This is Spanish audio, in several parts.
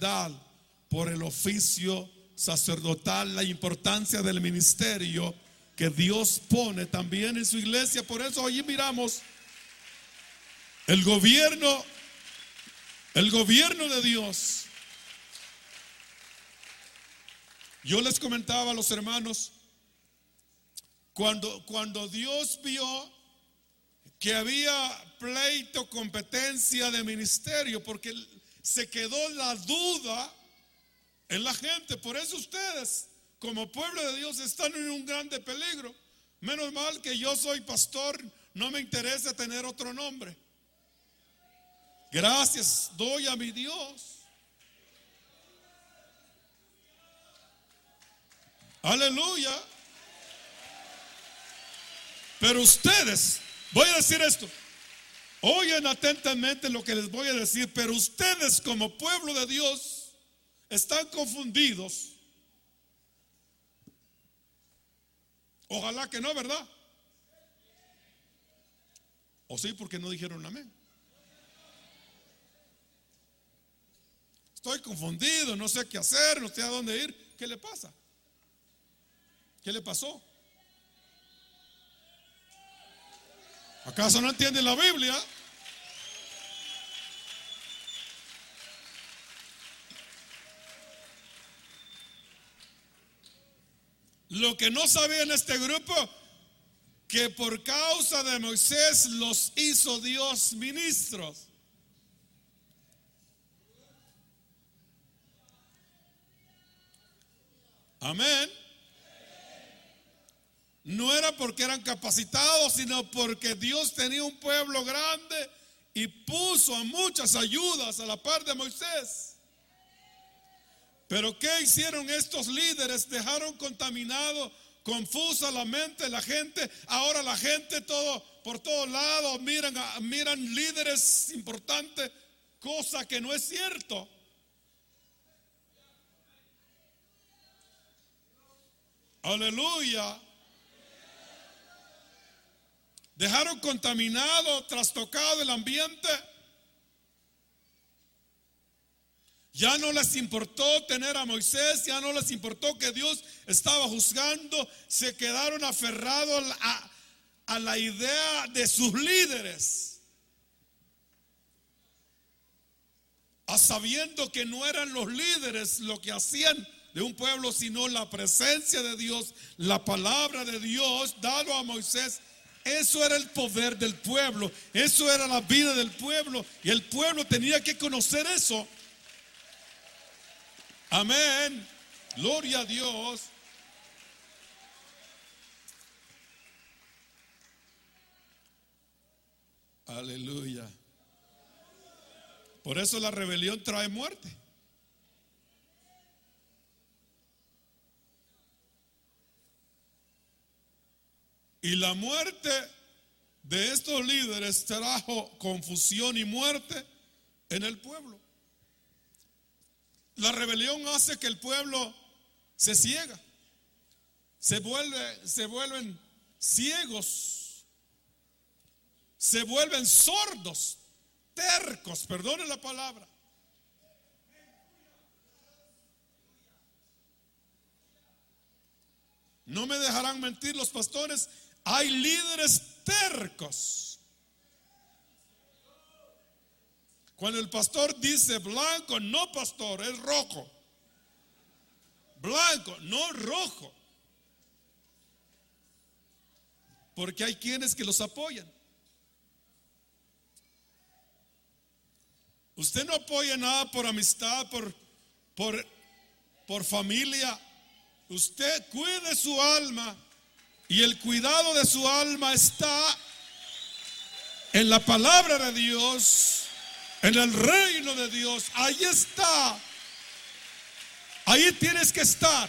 hermandad, por el oficio sacerdotal, la importancia del ministerio que Dios pone también en su iglesia. Por eso allí miramos el gobierno de Dios. Yo les comentaba a los hermanos, cuando Dios vio que había pleito, competencia de ministerio, porque se quedó la duda en la gente. Por eso ustedes, como pueblo de Dios, están en un grande peligro. Menos mal que yo soy pastor, no me interesa tener otro nombre. Gracias doy a mi Dios. Aleluya. Pero ustedes, voy a decir esto, oigan atentamente lo que les voy a decir, pero ustedes como pueblo de Dios están confundidos. Ojalá que no, ¿verdad? ¿O sí? Porque no dijeron amén. Estoy confundido, no sé qué hacer, no sé a dónde ir. ¿Qué le pasa? ¿Qué le pasó? ¿Acaso no entienden la Biblia? Lo que no sabía en este grupo, que por causa de Moisés los hizo Dios ministros. Amén. No era porque eran capacitados, sino porque Dios tenía un pueblo grande y puso a muchas ayudas a la par de Moisés. Pero ¿qué hicieron estos líderes? Dejaron contaminado, confusa la mente de la gente. Ahora la gente por todos lados miran líderes importantes, cosa que no es cierto. Aleluya. Dejaron contaminado, trastocado el ambiente. Ya no les importó tener a Moisés, ya no les importó que Dios estaba juzgando. Se quedaron aferrados a la idea de sus líderes, sabiendo que no eran los líderes lo que hacían de un pueblo, sino la presencia de Dios, la palabra de Dios dado a Moisés. Eso era el poder del pueblo, eso era la vida del pueblo, y el pueblo tenía que conocer eso. Amén, gloria a Dios. Aleluya. Por eso la rebelión trae muerte. Y la muerte de estos líderes trajo confusión y muerte en el pueblo. La rebelión hace que el pueblo se ciega, se vuelven ciegos, se vuelven sordos, tercos, perdone la palabra. No me dejarán mentir los pastores, hay líderes tercos. Cuando el pastor dice blanco, no pastor, es rojo. Blanco, no rojo. Porque hay quienes que los apoyan. Usted no apoya nada por amistad, por familia. Usted cuide su alma, y el cuidado de su alma está en la palabra de Dios, en el reino de Dios. Ahí está. Ahí tienes que estar.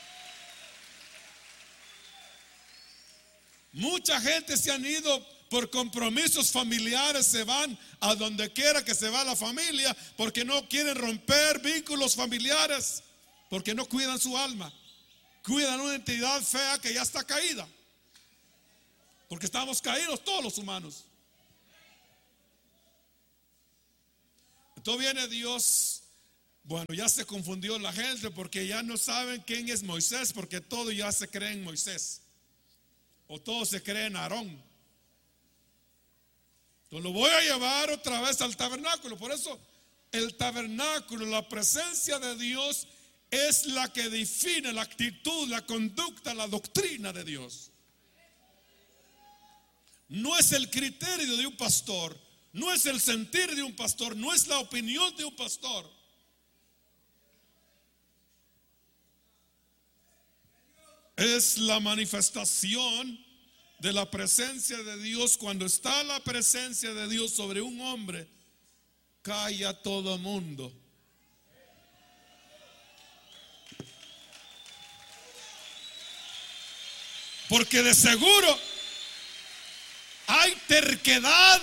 Mucha gente se han ido por compromisos familiares, se van a donde quiera que se va la familia, porque no quieren romper vínculos familiares, porque no cuidan su alma. Cuidan una entidad fea que ya está caída, porque estamos caídos todos los humanos. Entonces viene Dios Bueno, ya se confundió la gente porque ya no saben quién es Moisés, porque todo ya se cree en Moisés o todo se cree en Aarón. Entonces lo voy a llevar otra vez al tabernáculo. Por eso el tabernáculo, la presencia de Dios, es la que define la actitud, la conducta, la doctrina de Dios. No es el criterio de un pastor, no es el sentir de un pastor, no es la opinión de un pastor. Es la manifestación de la presencia de Dios. Cuando está la presencia de Dios sobre un hombre, calla todo mundo. Porque de seguro hay terquedad,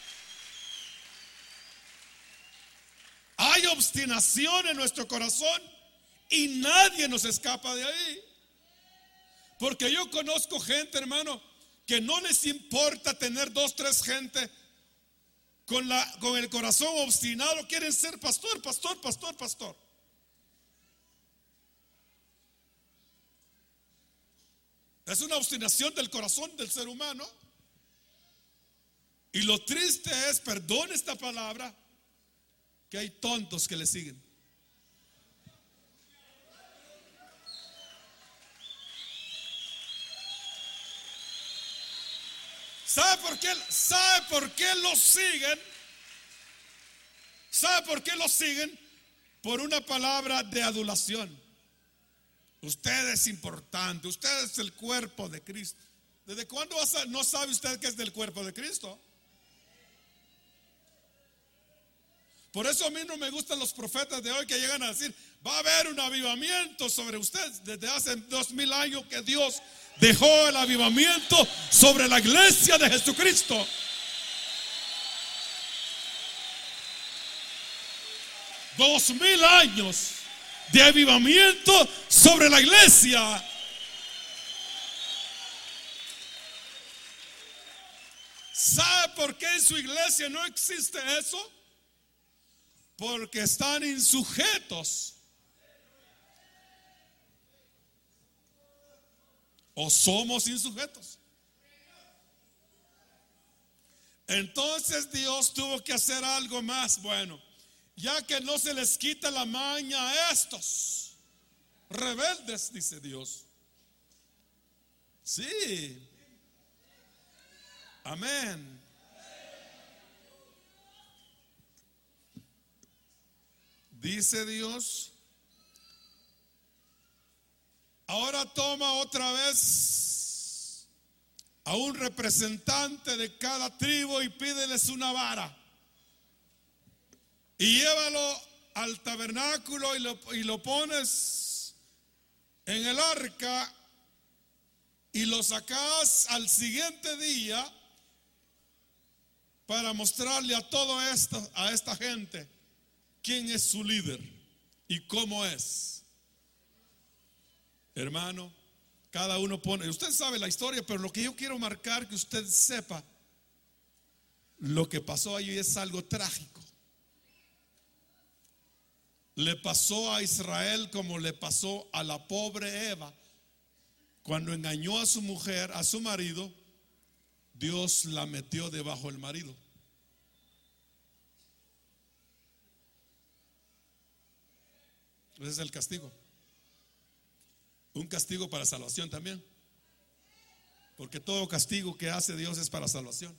hay obstinación en nuestro corazón y nadie nos escapa de ahí. Porque yo conozco gente, hermano, que no les importa tener 2, 3 gente con el corazón obstinado, quieren ser pastor, pastor, pastor, pastor. Es una obstinación del corazón del ser humano. Y lo triste es, perdón esta palabra, que hay tontos que le siguen. ¿Sabe por qué los siguen? ¿Sabe por qué los siguen? Por una palabra de adulación. Usted es importante, usted es el cuerpo de Cristo. ¿Desde cuándo no sabe usted que es del cuerpo de Cristo? Por eso a mí no me gustan los profetas de hoy que llegan a decir, va a haber un avivamiento sobre usted. Desde hace 2000 años que Dios dejó el avivamiento sobre la iglesia de Jesucristo. $2000 años de avivamiento sobre la iglesia. ¿Sabe por qué en su iglesia no existe eso? Porque están insujetos. O somos insujetos. Entonces Dios tuvo que hacer algo más. Bueno, ya que no se les quita la maña a estos rebeldes, dice Dios. Sí. Amén. Dice Dios, ahora toma otra vez a un representante de cada tribu y pídeles una vara. Y llévalo al tabernáculo y lo pones en el arca y lo sacas al siguiente día para mostrarle a a esta gente quién es su líder y cómo es. Hermano, cada uno pone, usted sabe la historia, pero lo que yo quiero marcar que usted sepa, lo que pasó allí es algo trágico. Le pasó a Israel como le pasó a la pobre Eva. Cuando engañó a su mujer, a su marido, Dios la metió debajo del marido. Ese es el castigo. Un castigo para salvación también. Porque todo castigo que hace Dios es para salvación.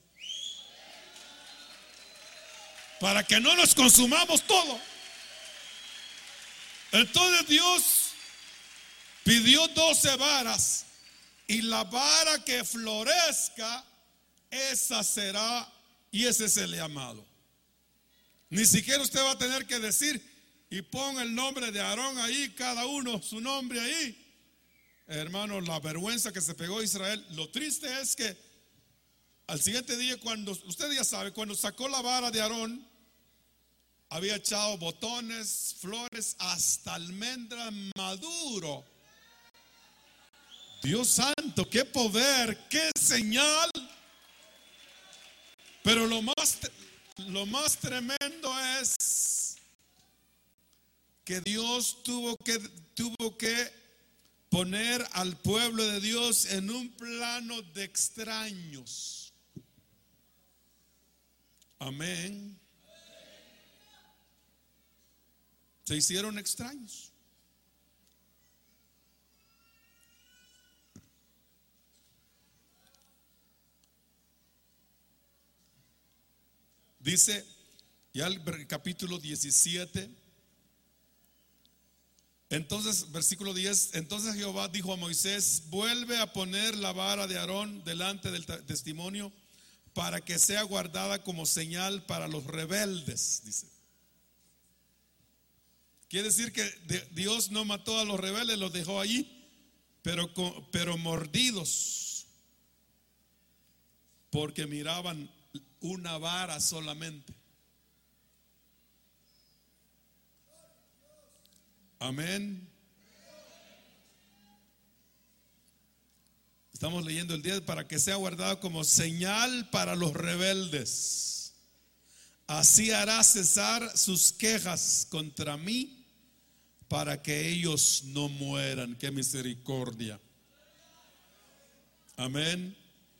Para que no nos consumamos todo. Entonces Dios pidió 12 varas. Y la vara que florezca, esa será, y ese es el llamado. Ni siquiera usted va a tener que decir, y pon el nombre de Aarón ahí, cada uno su nombre ahí. Hermano, la vergüenza que se pegó Israel. Lo triste es que al siguiente día, cuando usted ya sabe, cuando sacó la vara de Aarón, había echado botones, flores, hasta almendra maduro. Dios santo, qué poder, qué señal. Pero lo más tremendo es que Dios tuvo que poner al pueblo de Dios en un plano de extraños. Amén. Se hicieron extraños. Dice ya el capítulo 17. Entonces, versículo 10. Entonces Jehová dijo a Moisés: vuelve a poner la vara de Aarón delante del testimonio, para que sea guardada como señal para los rebeldes. Dice. Quiere decir que Dios no mató a los rebeldes, los dejó allí, pero mordidos, porque miraban una vara solamente. Amén. Estamos leyendo el 10, para que sea guardado como señal para los rebeldes. Así hará cesar sus quejas contra mí, para que ellos no mueran. Qué misericordia. Amén.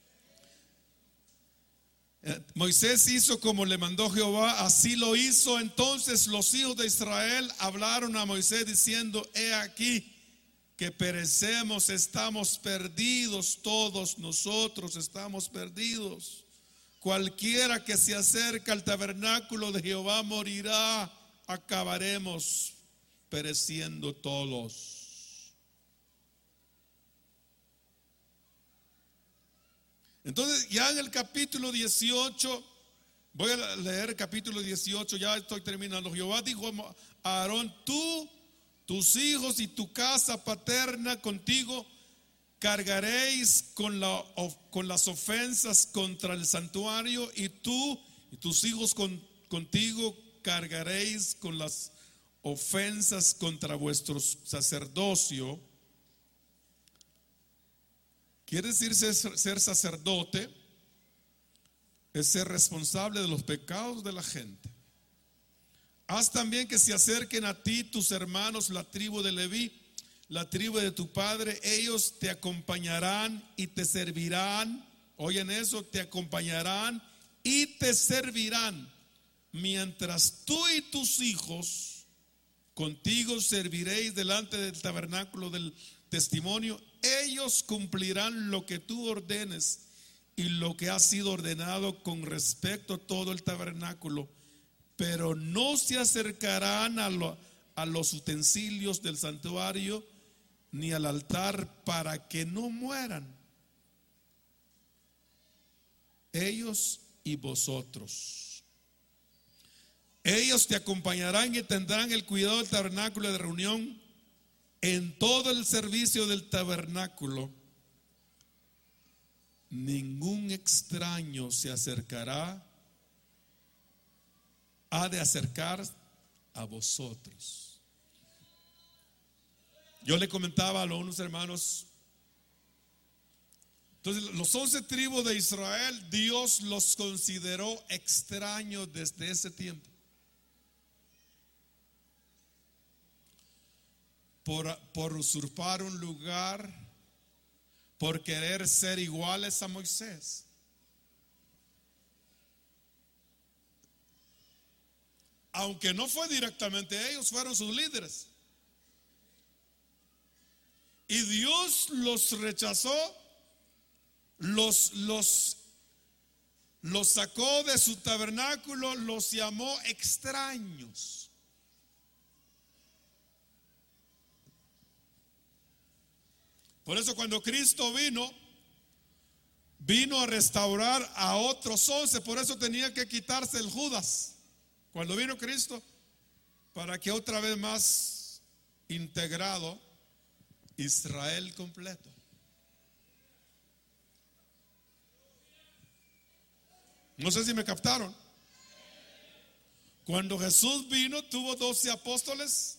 Moisés hizo como le mandó Jehová, así lo hizo. Entonces los hijos de Israel hablaron a Moisés diciendo: he aquí que perecemos, estamos perdidos, todos nosotros estamos perdidos. Cualquiera que se acerca al tabernáculo de Jehová morirá, acabaremos pereciendo todos. Entonces, ya en el capítulo 18, voy a leer el capítulo 18, ya estoy terminando. Jehová dijo a Aarón: tú, tus hijos y tu casa paterna contigo cargaréis con las ofensas contra el santuario, y tú y tus hijos contigo cargaréis con las ofensas contra vuestro sacerdocio. Quiere decir ser sacerdote es ser responsable de los pecados de la gente. Haz también que se acerquen a ti tus hermanos, la tribu de Leví, la tribu de tu padre. Ellos te acompañarán y te servirán. Oyen eso: te acompañarán y te servirán, mientras tú y tus hijos contigo serviréis delante del tabernáculo del testimonio. Ellos cumplirán lo que tú ordenes y lo que ha sido ordenado con respecto a todo el tabernáculo, pero no se acercarán a los utensilios del santuario ni al altar, para que no mueran ellos y vosotros. Ellos te acompañarán y tendrán el cuidado del tabernáculo de reunión en todo el servicio del tabernáculo. Ningún extraño se acercará, ha de acercar a vosotros. Yo le comentaba a unos hermanos, entonces los 11 tribus de Israel, Dios los consideró extraños desde ese tiempo. Por usurpar un lugar, por querer ser iguales a Moisés. Aunque no fue directamente ellos, fueron sus líderes. Y Dios los rechazó, los sacó de su tabernáculo, los llamó extraños. Por eso cuando Cristo vino a restaurar a otros 11, por eso tenía que quitarse el Judas. Cuando vino Cristo, para que otra vez más integrado Israel completo. No sé si me captaron. Cuando Jesús vino, tuvo 12 apóstoles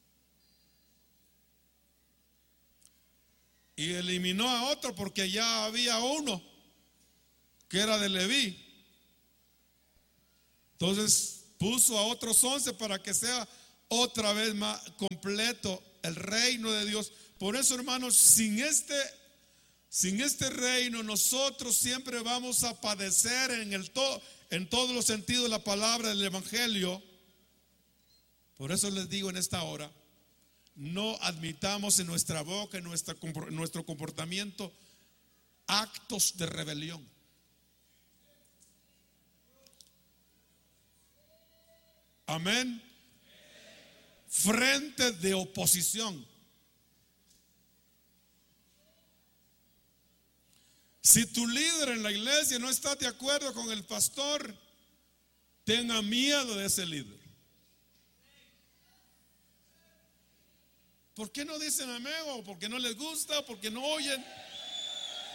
y eliminó a otro porque ya había uno que era de Leví. Entonces puso a otros 11 para que sea otra vez más completo el reino de Dios. Por eso, hermanos, sin este reino nosotros siempre vamos a padecer en todos los sentidos de la palabra del evangelio. Por eso les digo en esta hora, no admitamos en nuestra boca, en nuestro comportamiento, actos de rebelión. Amén. Frente de oposición. Si tu líder en la iglesia no está de acuerdo con el pastor, tenga miedo de ese líder. ¿Por qué no dicen amén? ¿O porque no les gusta? ¿O porque no oyen?